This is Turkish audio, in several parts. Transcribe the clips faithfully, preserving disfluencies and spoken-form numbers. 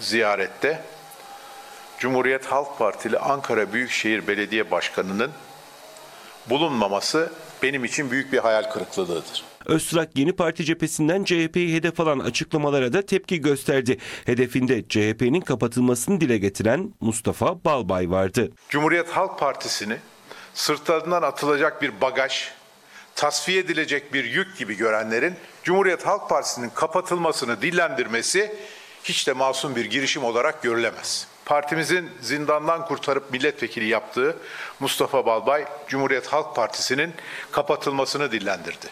ziyarette Cumhuriyet Halk Partili Ankara Büyükşehir Belediye Başkanı'nın bulunmaması benim için büyük bir hayal kırıklığıdır. Öztürk Yeni Parti cephesinden C H P'yi hedef alan açıklamalara da tepki gösterdi. Hedefinde C H P'nin kapatılmasını dile getiren Mustafa Balbay vardı. Cumhuriyet Halk Partisi'ni sırtlarından atılacak bir bagaj, tasfiye edilecek bir yük gibi görenlerin Cumhuriyet Halk Partisi'nin kapatılmasını dillendirmesi hiç de masum bir girişim olarak görülemez. Partimizin zindandan kurtarıp milletvekili yaptığı Mustafa Balbay, Cumhuriyet Halk Partisi'nin kapatılmasını dillendirdi.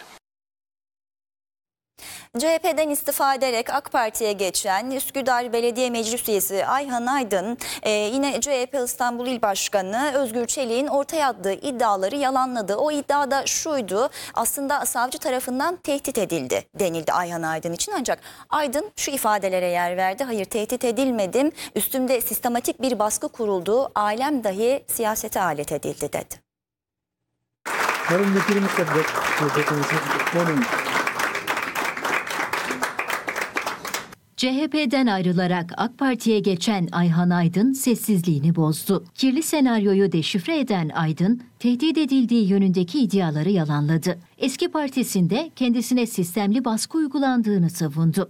C H P'den istifa ederek AK Parti'ye geçen Üsküdar Belediye Meclis Üyesi Ayhan Aydın, e, yine C H P İstanbul İl Başkanı Özgür Çelik'in ortaya attığı iddiaları yalanladı. O iddia da şuydu: aslında savcı tarafından tehdit edildi denildi Ayhan Aydın için, ancak Aydın şu ifadelere yer verdi: hayır, tehdit edilmedim, üstümde sistematik bir baskı kuruldu, ailem dahi siyasete alet edildi dedi. C H P'den ayrılarak AK Parti'ye geçen Ayhan Aydın sessizliğini bozdu. Kirli senaryoyu deşifre eden Aydın, tehdit edildiği yönündeki iddiaları yalanladı. Eski partisinde kendisine sistemli baskı uygulandığını savundu.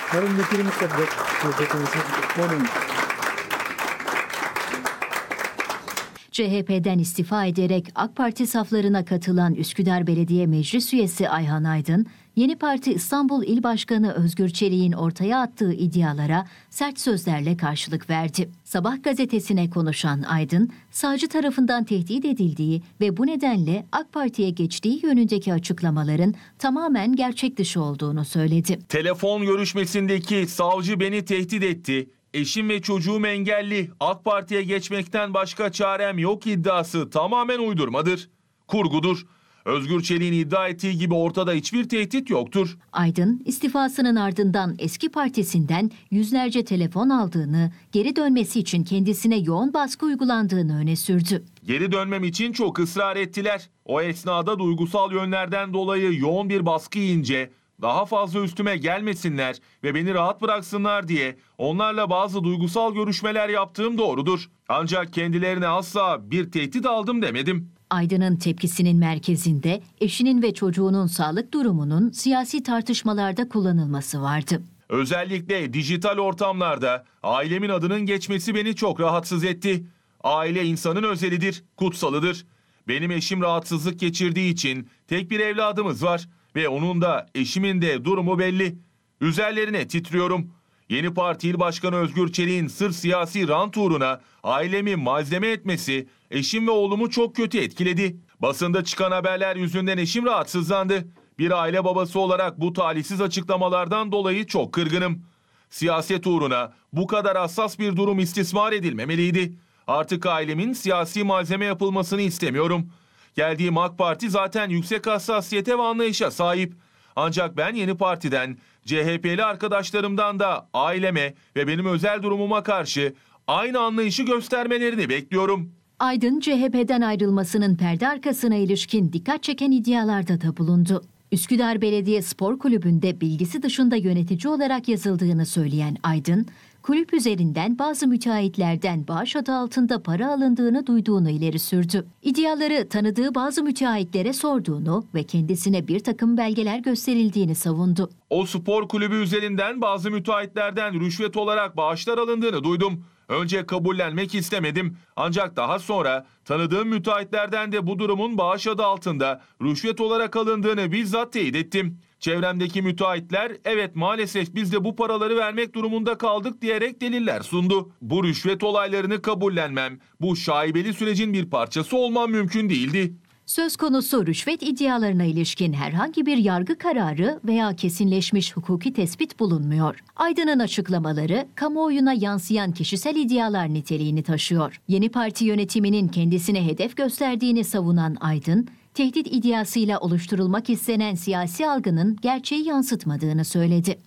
C H P'den istifa ederek AK Parti saflarına katılan Üsküdar Belediye Meclis Üyesi Ayhan Aydın, Yeni Parti İstanbul İl Başkanı Özgür Çelik'in ortaya attığı iddialara sert sözlerle karşılık verdi. Sabah gazetesine konuşan Aydın, savcı tarafından tehdit edildiği ve bu nedenle AK Parti'ye geçtiği yönündeki açıklamaların tamamen gerçek dışı olduğunu söyledi. Telefon görüşmesindeki savcı beni tehdit etti, eşim ve çocuğum engelli, AK Parti'ye geçmekten başka çarem yok iddiası tamamen uydurmadır, kurgudur. Özgür Çelik'in iddia ettiği gibi ortada hiçbir tehdit yoktur. Aydın, istifasının ardından eski partisinden yüzlerce telefon aldığını, geri dönmesi için kendisine yoğun baskı uygulandığını öne sürdü. Geri dönmem için çok ısrar ettiler. O esnada duygusal yönlerden dolayı yoğun bir baskı yiyince daha fazla üstüme gelmesinler ve beni rahat bıraksınlar diye onlarla bazı duygusal görüşmeler yaptığım doğrudur. Ancak kendilerine asla bir tehdit aldım demedim. Aydın'ın tepkisinin merkezinde eşinin ve çocuğunun sağlık durumunun siyasi tartışmalarda kullanılması vardı. Özellikle dijital ortamlarda ailemin adının geçmesi beni çok rahatsız etti. Aile insanın özelidir, kutsalıdır. Benim eşim rahatsızlık geçirdiği için tek bir evladımız var ve onun da eşimin de durumu belli. Üzerlerine titriyorum. Yeni Parti İl Başkanı Özgür Çelik'in sırf siyasi rant uğruna ailemi malzeme etmesi eşim ve oğlumu çok kötü etkiledi. Basında çıkan haberler yüzünden eşim rahatsızlandı. Bir aile babası olarak bu talihsiz açıklamalardan dolayı çok kırgınım. Siyaset uğruna bu kadar hassas bir durum istismar edilmemeliydi. Artık ailemin siyasi malzeme yapılmasını istemiyorum. Geldiğim AK Parti zaten yüksek hassasiyete ve anlayışa sahip. Ancak ben Yeni Parti'den, C H P'li arkadaşlarımdan da aileme ve benim özel durumuma karşı aynı anlayışı göstermelerini bekliyorum. Aydın, C H P'den ayrılmasının perde arkasına ilişkin dikkat çeken iddialarda da bulundu. Üsküdar Belediye Spor Kulübü'nde bilgisi dışında yönetici olarak yazıldığını söyleyen Aydın, kulüp üzerinden bazı müteahhitlerden bağış adı altında para alındığını duyduğunu ileri sürdü. İddiaları tanıdığı bazı müteahhitlere sorduğunu ve kendisine bir takım belgeler gösterildiğini savundu. O spor kulübü üzerinden bazı müteahhitlerden rüşvet olarak bağışlar alındığını duydum. Önce kabullenmek istemedim. Ancak daha sonra tanıdığım müteahhitlerden de bu durumun bağış adı altında rüşvet olarak alındığını bizzat teyit ettim. Çevremdeki müteahhitler evet maalesef biz de bu paraları vermek durumunda kaldık diyerek deliller sundu. Bu rüşvet olaylarını kabullenmem, bu şaibeli sürecin bir parçası olmam mümkün değildi. Söz konusu rüşvet iddialarına ilişkin herhangi bir yargı kararı veya kesinleşmiş hukuki tespit bulunmuyor. Aydın'ın açıklamaları kamuoyuna yansıyan kişisel iddialar niteliğini taşıyor. Yeni Parti yönetiminin kendisine hedef gösterdiğini savunan Aydın, tehdit iddiasıyla oluşturulmak istenen siyasi algının gerçeği yansıtmadığını söyledi.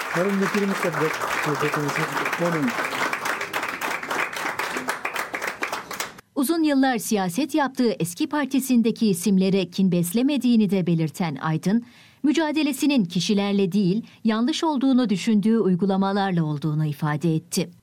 Uzun yıllar siyaset yaptığı eski partisindeki isimlere kin beslemediğini de belirten Aydın, mücadelesinin kişilerle değil, yanlış olduğunu düşündüğü uygulamalarla olduğunu ifade etti.